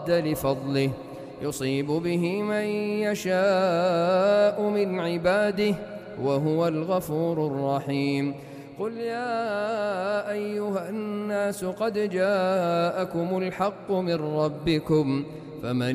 راد لفضله يصيب به من يشاء من عباده وهو الغفور الرحيم. قل يا أيها الناس قد جاءكم الحق من ربكم فمن